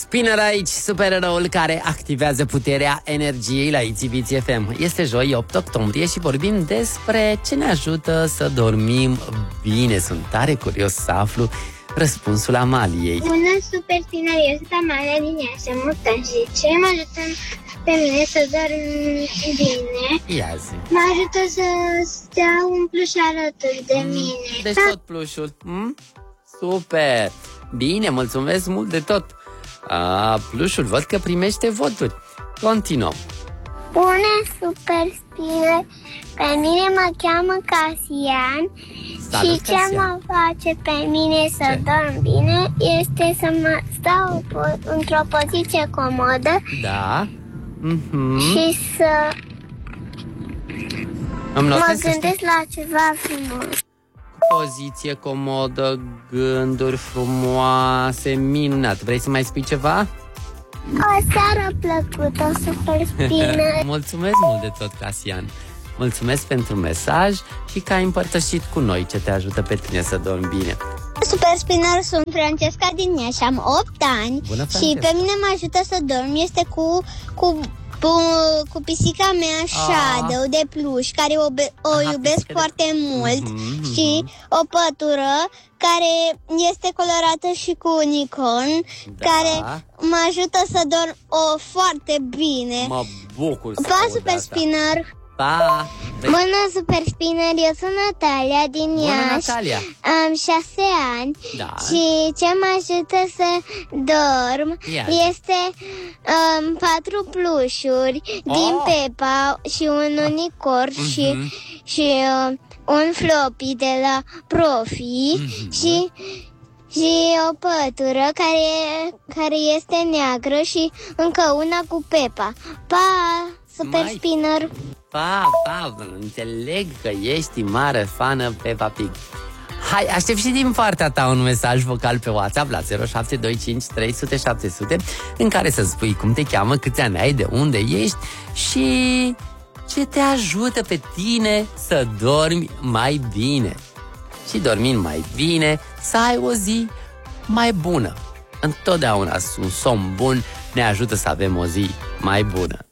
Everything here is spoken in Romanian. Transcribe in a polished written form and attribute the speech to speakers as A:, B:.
A: Spinner aici, supereroul care activează puterea energiei la Itzibiți FM. Este joi, 8 octombrie și vorbim despre ce ne ajută să dormim bine. Sunt tare curios să aflu răspunsul Amaliei.
B: Bună, super Spinner, eu sunt Amalia din Iași, mult ani și ce mă ajută pe mine să dorm bine?
A: Ia zi.
B: Mă ajută să stea un pluș alături de mine.
A: Deci tot plușul. Super! Bine, mulțumesc mult de tot. Plușul, văd că primește voturi. Continuăm.
B: Bună, super Spinner, pe mine mă cheamă Casian.
A: Salut,
B: și ce
A: Casian.
B: mă face pe mine să dorm bine este să mă stau într-o poziție comodă.
A: Da.
B: Și să
A: Îmi
B: mă
A: notez să
B: gândesc la ceva frumos.
A: Poziție comodă, gânduri frumoase, minunat. Vrei să mai spui ceva?
B: O seară plăcută, super Spinner.
A: Mulțumesc mult de tot, Casian. Mulțumesc pentru mesaj și că ai împărtășit cu noi ce te ajută pe tine să dormi bine.
B: Super Spinner, sunt Francesca din Iași, am 8 ani.
A: Bună,
B: și
A: Francesca.
B: pe mine mă ajută să dorm este cu pisica mea Shadow de pluș, care o iubesc
A: pisica
B: foarte mult. Și o pătură care este colorată și cu unicorn, care mă ajută să dorm foarte bine.
A: Mă bucur să
B: Pa,
A: aud
B: Super
A: asta.
B: Spinner!
A: Pa!
B: Bună, Super Spinner, eu sunt Natalia din
A: Bună,
B: Iași.
A: Natalia!
B: Am 6 ani.
A: Da.
B: Și ce mă ajută să dorm
A: Ia.
B: este 4 plușuri din Peppa și un unicorn și un floppy de la Profi și o pătură care este neagră și încă una cu Peppa. Pa, Super Spinner!
A: Pa, înțeleg că ești mare fană Peppa Pig. Hai, aștept și din partea ta un mesaj vocal pe WhatsApp la 0725 300 700 în care să spui cum te cheamă, câți ani ai, de unde ești și ce te ajută pe tine să dormi mai bine. Și dormind mai bine, să ai o zi mai bună. Întotdeauna un somn bun ne ajută să avem o zi mai bună.